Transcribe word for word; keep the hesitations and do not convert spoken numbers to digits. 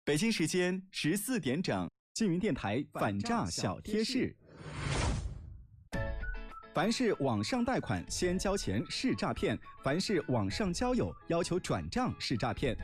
北京时间十四点整，缙云电台反诈小贴士。凡是网上贷款先交钱是诈骗，凡是网上交友要求转账是诈骗。